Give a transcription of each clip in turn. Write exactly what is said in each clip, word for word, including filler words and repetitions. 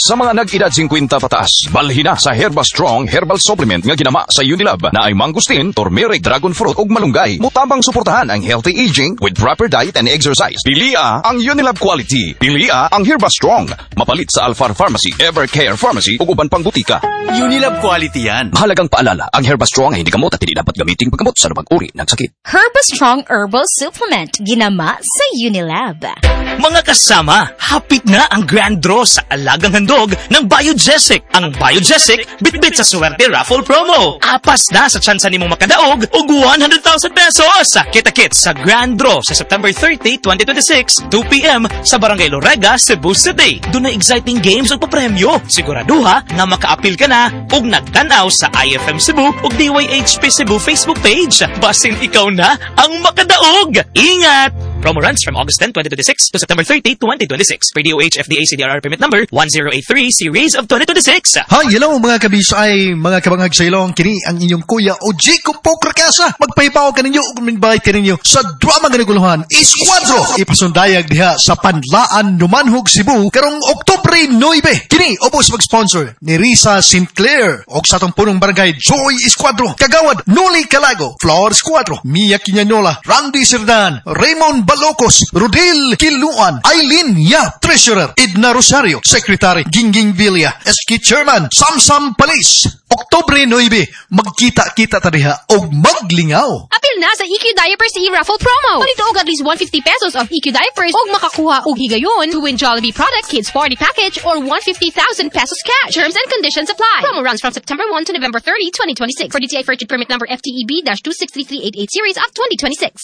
Sa mga nag-edad fifty pataas, balhin na sa Herba Strong Herbal Supplement nga ginama sa Unilab na ay mangustin, turmeric, dragon fruit ug malunggay. Mutabang suportahan ang healthy aging with proper diet and exercise. Pilia ang Unilab quality. Pilia ang Herba Strong. Mapalit sa Alfar Pharmacy, Evercare Pharmacy ug uban pang butika. Unilab quality yan. Mahalagang paalala, ang Herba Strong ay hindi gamot at hindi dapat gamitin paggamot sa anumang uri ng sakit. Herba Strong Herbal Supplement ginama sa Unilab. Mga kasama, hapit na ang grand draw sa alagang handog ng Biogesic. Ang Biogesic, bitbit sa swerte raffle promo. Apas na sa tsansa nimong makadaog og one hundred thousand pesos. Kita-kit sa grand draw sa September thirtieth, twenty twenty-six, two p.m. sa Barangay Lorega, Cebu City. Doon na exciting games ang papremyo. Siguraduha nga maka-appeal ka na og nagtanaw sa I F M Cebu ug D Y H P Cebu Facebook page. Basin ikaw na ang makadaog. Ingat! Promo runs from August tenth, twenty twenty-six to September thirtieth, twenty twenty-six. Per D O H F D A C D R R permit number one zero eight three series of twenty twenty-six. Hi, hello mga kabisay, mga kabanghag sa ilong. Kini ang inyong kuya o Jacob Poker Kasa. Magpahipaw ka ninyo ug minbay ka ninyo sa drama nga naguluhan Escuadro. Ipasundayag diha sa Panlaan, Numanhog, Cebu karong Oktubre nine. Kini ubos mag-sponsor ni Risa Sinclair og sa atong punong barangay Joy Escuadro. Kagawad Noli Calago, Flor Escuadro, Mia Quinanola, Randy Serdan, Raymond Balocos, Rodel Kiluan, Aileen Yap, Treasurer, Edna Rosario, Secretary, Gingging Villa, S K Chairman, Samsam Palis. Oktubre nine, magkita-kita tadiha og maglingaw. Apil na sa E Q Diapers e-raffle promo. Palito og at least one hundred fifty pesos of E Q Diapers og makakuha og higayon to win Jollibee product kids party package or one hundred fifty thousand pesos cash. Terms and conditions apply. Promo runs from September first to November thirtieth, twenty twenty-six. For D T I Furtune permit number F T E B two six three three eight eight series of twenty twenty-six.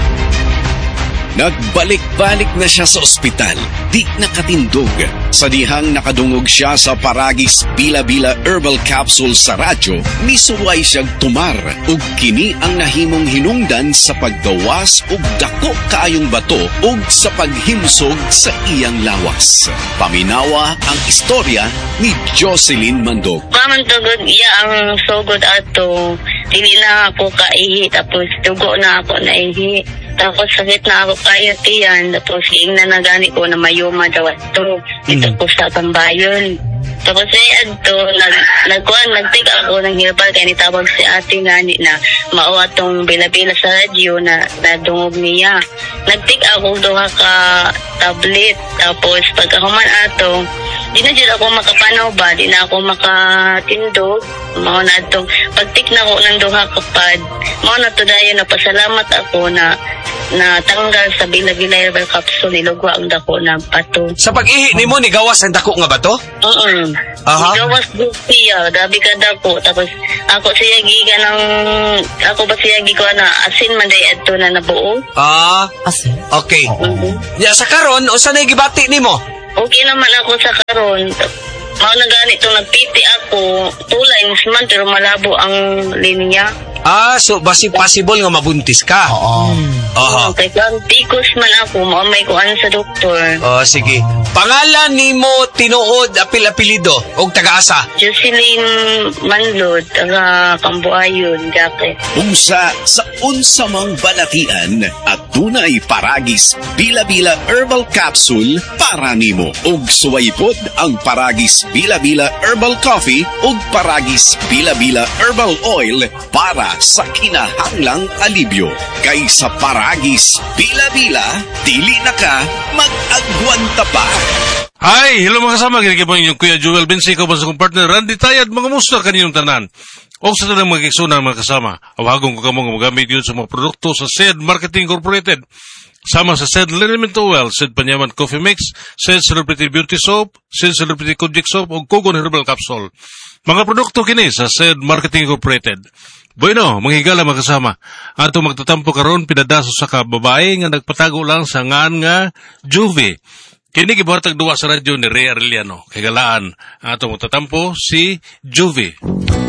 Nagbalik-balik na siya sa ospital, di nakatindog. Sa dihang nakadungog siya sa Paragis Bila-Bila Herbal Capsule sa radyo, misuway siyang tumar ug kini ang nahimong hinungdan sa paggawas ug dako kaayong bato ug sa paghimsog sa iyang lawas. Paminawa ang istorya ni Jocelyn Mandog. Kaman tugod iya ang sugod ato, dili na ako kaihi tapos dugo na ako naihi. Tapos sakit na ako kayo tiyan. Tapos ingnan na gani ko na mayuma daw ito. Dito ko sa Tambayon. Tapos ay adto, nag, nagkuhan, nagtiga ako ng herbal kaya nitawag si ate ngani na mao atong bila-bila sa radyo na nadungog niya. Nagtiga ako duha ka tablet. Tapos pagkahuman ato, di na dyan ako makapanaw ba, di na ako makatindog. Mao na atong pagtik na ko ng duha kapad. Mao na to dayon na pasalamat ako na na tanggal sa bila-bila herbal capsule nilugwa ang dako na bato. Sa pag-ihi nimo ni gawas ang dako nga bato? Oo. Aha. Gawas do siya, dabi ka dako tapos ako siya giga ng ako ba siya gigo na asin man day adto na nabuo. Ah, asin. Okay. Mm-hmm. Ya sa karon usa na gibati nimo? Okay naman ako sa karon. Mao na ganito nagpiti ako two lines man pero malabo ang linya. Ah, so basi possible nga mabuntis ka. Oo. Aha. Okay, kung tikos man ako, maamay ko ano sa doktor. Oh, sige. Pangalan nimo tinuod apil-apelido og taga-asa? Jocelyn Manlod, taga Cambuayon, Jacques. Unsa sa unsa mang balatian at dunay Paragis Bila-Bila Herbal Capsule para nimo. Og suwaypod ang Paragis Bila-Bila Herbal Coffee ug Paragis Bila-Bila Herbal Oil para sa kinahanglang alibyo. Kay sa Paragis Bila-Bila, dili na ka mag-agwanta pa. Hi, hello mga kasama. Ginigibang inyong Kuya Joel Bensico ba sa kong partner Randy Tayad. Mga musta kaninyong tanan. O sa tanang mga kiksunan mga kasama. Awagong ko kamong magamit yun sa mga produkto sa S E D Marketing Incorporated. Sama sa S E D Liniment Oil, S E D Panyaman Coffee Mix, S E D Celebrity Beauty Soap, S E D Celebrity Kojic Soap, o Kogon Herbal Capsule. Mga produkto kini sa S E D Marketing Incorporated. Bueno, manghigala mga kasama. Ato magtatampo karon pinadaso sa kababae nga nagpatago lang sa ngan nga Juvie. Kini gibuhatag duwa sa radyo ni Ray Arellano. Kagalaan ato magtatampo si Juvie.